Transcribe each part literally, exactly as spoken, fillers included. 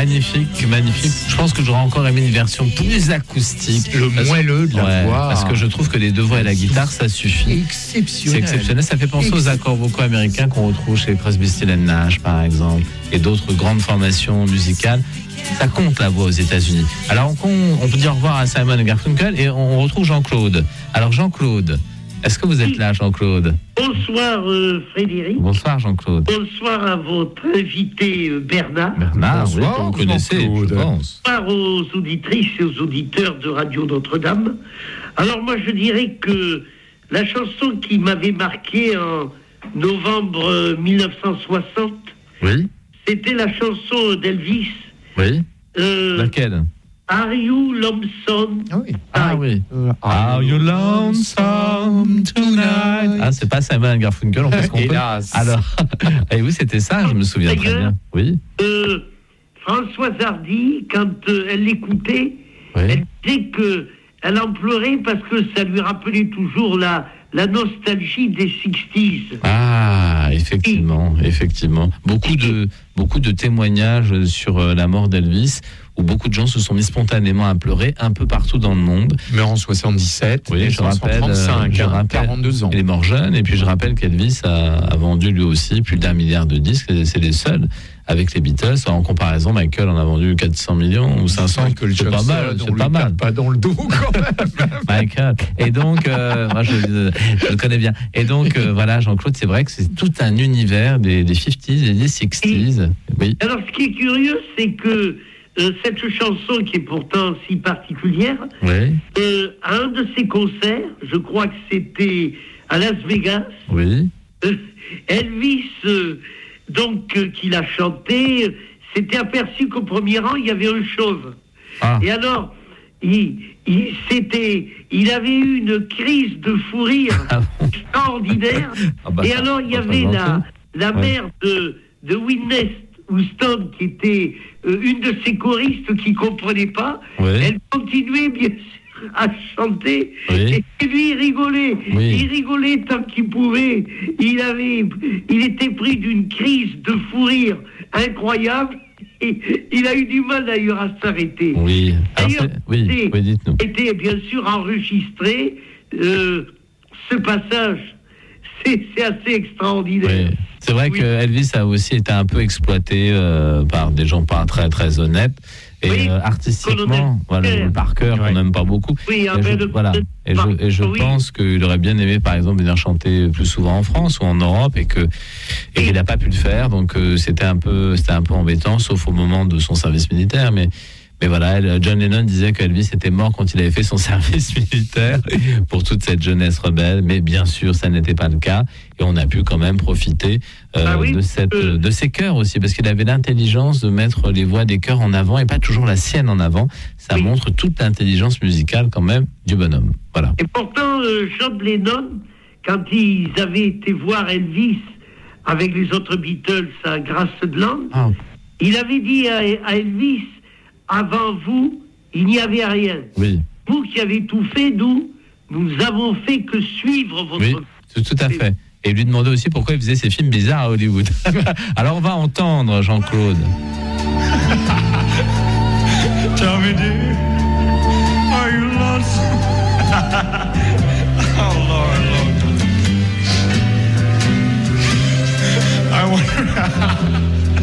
Magnifique, magnifique. Je pense que j'aurais encore aimé une version plus acoustique. Le moelleux de la ouais, voix. Parce que je trouve que les deux voix et la guitare, ça suffit. Exceptionnel. C'est exceptionnel. Ça fait penser aux accords vocaux américains qu'on retrouve chez Crosby, Stills and Nash, par exemple, et d'autres grandes formations musicales. Ça compte la voix aux États-Unis. Alors on, on peut dire au revoir à Simon et Garfunkel et on retrouve Jean-Claude. Alors Jean-Claude, est-ce que vous êtes là, Jean-Claude? Bonsoir euh, Frédéric. Bonsoir Jean-Claude. Bonsoir à votre invité euh, Bernard. Bernard, Bonsoir, oui, que vous connaissez, je pense. Bonsoir aux auditrices et aux auditeurs de Radio Notre-Dame. Alors moi je dirais que la chanson qui m'avait marqué en novembre mille neuf cent soixante, oui, c'était la chanson d'Elvis. Oui. Euh, Laquelle? Are You Lonesome? Ah oui. Ah oui. Are you lonesome tonight? Ah, c'est pas Simon Garfunkel, on peut se comprendre. Hélas. Alors, et oui, c'était ça, je me souviens très bien. Oui. Euh, Françoise Hardy, quand euh, elle l'écoutait, Oui. elle disait que elle en pleurait parce que ça lui rappelait toujours la, la nostalgie des sixties. Ah, effectivement, effectivement. Beaucoup de, beaucoup de témoignages sur euh, la mort d'Elvis, où beaucoup de gens se sont mis spontanément à pleurer un peu partout dans le monde. Il meurt en soixante-dix-sept, Oui, je rappelle, trente-cinq, je hein, rappelle, quarante-deux ans. Il est mort jeune, et puis je rappelle qu'Elvis a, a vendu lui aussi plus d'un milliard de disques, et c'est les seuls avec les Beatles. En comparaison, Michael en a vendu quatre cents millions ou cinq cents, Michael c'est pas Jackson, mal, on c'est lui pas mal. tape pas dans le dos quand même. Michael. Et donc, euh, moi je, je le connais bien. Et donc, euh, voilà, Jean-Claude, c'est vrai que c'est tout un univers des, des cinquantaines et des sixties. Oui. Alors, ce qui est curieux, c'est que euh, cette chanson, qui est pourtant si particulière, Oui. euh, à un de ses concerts, je crois que c'était à Las Vegas, Oui. euh, Elvis, euh, donc, euh, qui l'a chanté, euh, s'était aperçu qu'au premier rang, il y avait un chauve. Ah. Et alors, il, il, s'était, il avait eu une crise de fou rire Ah bon. extraordinaire. Ah bah, Et ça, alors, il y ça avait représente la, la Ouais. mère de, de Whitney Houston, qui était euh, une de ses choristes qui ne comprenait pas. Ouais. Elle continuait, bien sûr, à chanter. Oui. Et lui, il rigolait. Oui. Il rigolait tant qu'il pouvait. Il avait, il était pris d'une crise de fou rire incroyable. Et il a eu du mal d'ailleurs à s'arrêter. Oui. Alors, D'ailleurs, c'est- oui, c'est- oui, dites-nous. était bien sûr enregistré. Euh, ce passage, c'est, c'est assez extraordinaire. Oui. C'est vrai Oui. que Elvis a aussi été un peu exploité euh, par des gens pas très très honnêtes. Et Oui. euh, artistiquement, Colonel voilà, Parker. le Parker qu'on Ouais. n'aime pas beaucoup. Oui, ah et ben, je, le- voilà. le- Et je, et je oui. pense qu'il aurait bien aimé, par exemple, venir chanter plus souvent en France ou en Europe, et que et qu'il n'a pas pu le faire. Donc euh, c'était un peu c'était un peu embêtant, sauf au moment de son service militaire. Mais mais voilà, elle- John Lennon disait qu'Elvis était mort quand il avait fait son service militaire pour toute cette jeunesse rebelle. Mais bien sûr, ça n'était pas le cas, et on a pu quand même profiter euh, Ah oui, de cette euh. de ses chœurs aussi, parce qu'il avait l'intelligence de mettre les voix des chœurs en avant et pas toujours la sienne en avant. Ça Oui. montre toute l'intelligence musicale quand même du bonhomme. Voilà. Et pourtant, euh, John Lennon, quand ils avaient été voir Elvis avec les autres Beatles à Graceland, Ah, il avait dit à, à Elvis, avant vous, il n'y avait rien. oui, Vous qui avez tout fait, nous, nous avons fait que suivre votre... oui, tout, tout à fait. Et lui demander aussi pourquoi il faisait ces films bizarres à Hollywood. Alors on va entendre Jean-Claude. Tell me, dear, are you lonesome? Oh, Lord, Lord. I wonder.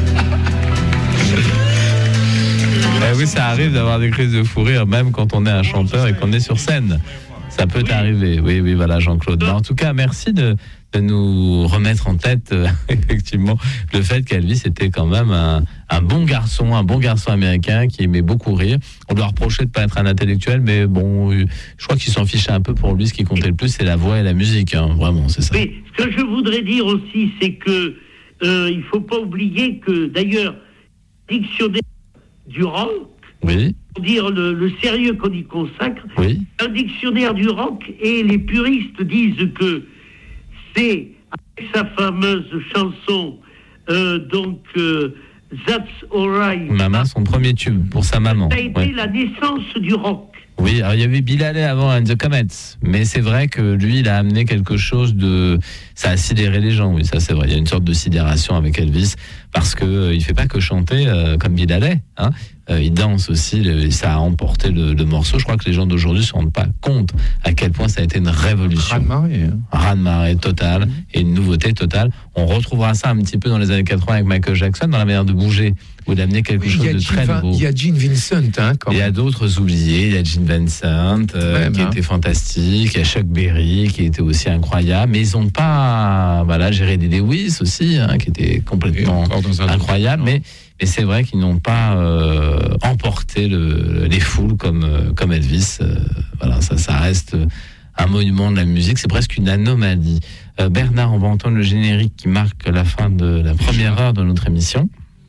Eh oui, ça arrive d'avoir des crises de fou rire, même quand on est un chanteur et qu'on est sur scène. Ça peut Oui. arriver. Oui, oui, voilà, Jean-Claude. Mais en tout cas, merci de, de nous remettre en tête, euh, effectivement, le fait qu'Elvis était quand même un, un bon garçon, un bon garçon américain qui aimait beaucoup rire. On lui a reproché de ne pas être un intellectuel, mais bon, euh, je crois qu'il s'en fichait un peu. Pour lui, ce qui comptait le plus, c'est la voix et la musique. Hein, vraiment, c'est ça. Oui, ce que je voudrais dire aussi, c'est que euh, il ne faut pas oublier que, d'ailleurs, dictionnaire du rock, Oui, pour dire le, le sérieux qu'on y consacre, oui, un dictionnaire du rock, et les puristes disent que c'est, avec sa fameuse chanson, euh, donc, euh, That's Alright, maman, son premier tube pour sa maman. ça a été Ouais. la naissance du rock. Oui, alors il y avait Bill Haley avant and the Comets, mais c'est vrai que lui, il a amené quelque chose de... Ça a sidéré les gens, oui, ça c'est vrai. Il y a une sorte de sidération avec Elvis. parce que euh, il fait pas que chanter euh, comme Bill Haley, hein. Euh, il danse aussi, le, et ça a emporté le, le morceau. Je crois que les gens d'aujourd'hui se rendent pas compte à quel point ça a été une révolution. Raz-de-marée. Hein. Raz-de-marée totale mmh. et une nouveauté totale. On retrouvera ça un petit peu dans les années quatre-vingts avec Michael Jackson, dans la manière de bouger, ou d'amener quelque oui, chose de très Gene, nouveau. Il y a Gene Vincent, hein, quand il y a d'autres oubliés. Il y a Gene Vincent, euh, Même, qui hein. était fantastique. Il y a Chuck Berry, qui était aussi incroyable. Mais ils n'ont pas... Voilà, Jerry Lee Lewis aussi, hein, qui était complètement incroyable. Mais, mais c'est vrai qu'ils n'ont pas euh, emporté le, les foules comme, euh, comme Elvis. Euh, voilà, ça, ça reste un monument de la musique. C'est presque une anomalie. Euh, Bernard, on va entendre le générique qui marque la fin de la première heure de notre émission.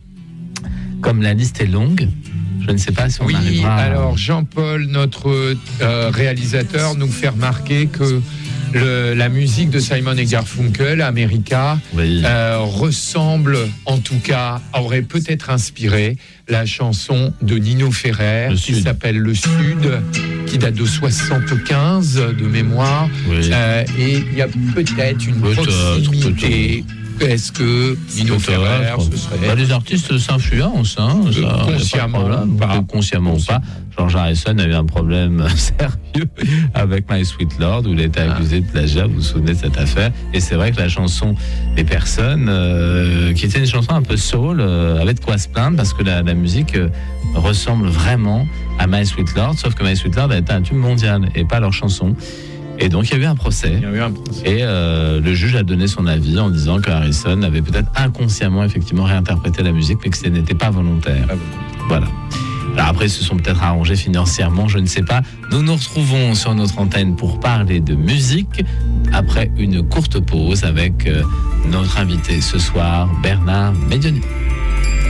Comme la liste est longue, je ne sais pas si on oui, arrivera... Oui, alors Jean-Paul, notre euh, réalisateur, nous fait remarquer que le, la musique de Simon et Garfunkel, America, oui. euh, ressemble, en tout cas, aurait peut-être inspiré la chanson de Nino Ferrer, le qui Sud. s'appelle Le Sud, qui date de soixante-quinze de mémoire, oui. euh, et il y a peut-être une peut-être, proximité... Peut-être. Est-ce que Nino Ferrer, ce serait... Bah, les artistes s'influencent, hein, ça, euh, consciemment, pas, pas. consciemment pas. George Harrison a eu un problème sérieux avec My Sweet Lord, où il a été accusé de plagiat, vous vous souvenez de cette affaire. Et c'est vrai que la chanson des personnes, euh, qui était une chanson un peu soul, euh, avait de quoi se plaindre, parce que la, la musique euh, ressemble vraiment à My Sweet Lord, sauf que My Sweet Lord a été un tube mondial, et pas leur chanson. Et donc il y a eu un procès, il y a eu un procès. et euh, le juge a donné son avis en disant que Harrison avait peut-être inconsciemment effectivement réinterprété la musique, mais que ce n'était pas volontaire. Ah bon. Voilà. Alors après, ils se sont peut-être arrangés financièrement, je ne sais pas. Nous nous retrouvons sur notre antenne pour parler de musique après une courte pause avec euh, notre invité ce soir, Bernard Médioni.